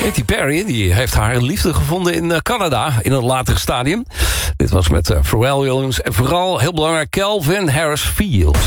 Katy Perry die heeft haar liefde gevonden in Canada in een later stadium. Dit was met Pharrell Williams en vooral heel belangrijk Calvin Harris Field.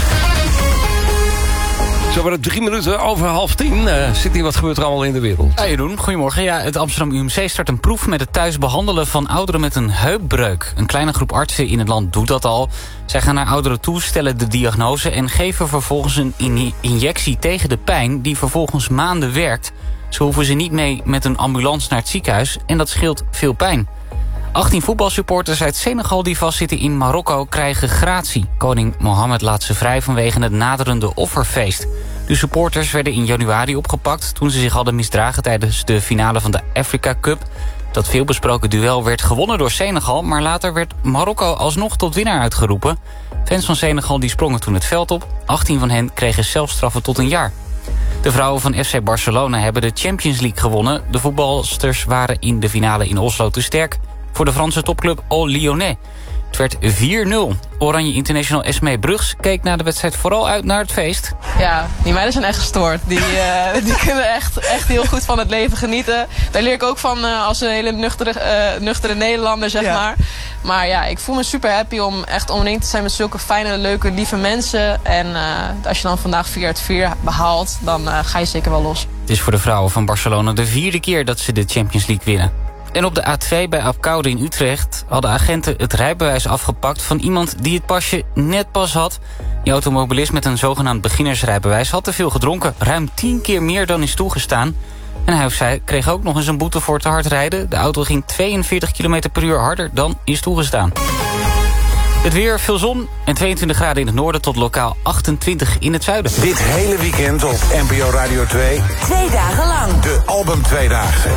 Zo waren het 3 minuten over 9:30. Zit wat gebeurt er allemaal in de wereld? Ja, Jeroen, goedemorgen. Ja, het Amsterdam UMC start een proef met het thuis behandelen van ouderen met een heupbreuk. Een kleine groep artsen in het land doet dat al. Zij gaan naar ouderen toe, stellen de diagnose en geven vervolgens een injectie tegen de pijn die vervolgens maanden werkt. Zo hoeven ze niet mee met een ambulance naar het ziekenhuis en dat scheelt veel pijn. 18 voetbalsupporters uit Senegal die vastzitten in Marokko krijgen gratie. Koning Mohammed laat ze vrij vanwege het naderende offerfeest. De supporters werden in januari opgepakt toen ze zich hadden misdragen tijdens de finale van de Africa Cup. Dat veelbesproken duel werd gewonnen door Senegal, maar later werd Marokko alsnog tot winnaar uitgeroepen. Fans van Senegal die sprongen toen het veld op. 18 van hen kregen celstraffen tot 1 jaar. De vrouwen van FC Barcelona hebben de Champions League gewonnen. De voetbalsters waren in de finale in Oslo te sterk voor de Franse topclub Al Lyonnais. Het werd 4-0. Oranje International Esmee Brugs keek na de wedstrijd vooral uit naar het feest. Ja, die meiden zijn echt gestoord. Die kunnen echt heel goed van het leven genieten. Daar leer ik ook van als een hele nuchtere Nederlander, zeg maar. Maar ja, ik voel me super happy om echt omringd te zijn met zulke fijne, leuke, lieve mensen. En als je dan vandaag 4 uit 4 behaalt, dan ga je zeker wel los. Het is voor de vrouwen van Barcelona de 4e keer dat ze de Champions League winnen. En op de A2 bij Apkoude in Utrecht hadden agenten het rijbewijs afgepakt van iemand die het pasje net pas had. Die automobilist met een zogenaamd beginnersrijbewijs had te veel gedronken. Ruim 10 keer meer dan is toegestaan. En hij of zij kreeg ook nog eens een boete voor te hard rijden. De auto ging 42 km per uur harder dan is toegestaan. Het weer, veel zon en 22 graden in het noorden tot lokaal 28 in het zuiden. Dit hele weekend op NPO Radio 2. 2 dagen lang. De Album Tweedaagse.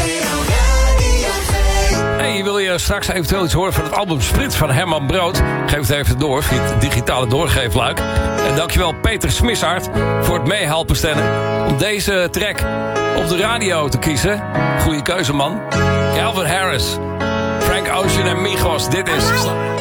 Hey, wil je straks eventueel iets horen van het album Split van Herman Brood? Geef het even door via het digitale doorgeefluik. En dankjewel Peter Smissaert voor het meehelpen stemmen om deze track op de radio te kiezen. Goeie keuze, man. Calvin Harris, Frank Ocean en Migos, dit is...